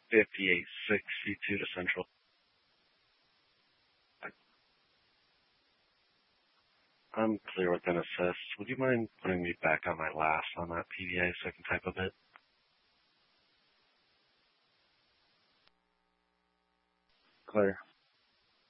5862 to Central. I'm clear with an assist. Would you mind putting me back on my last on that PVA so I can type a bit? Clear.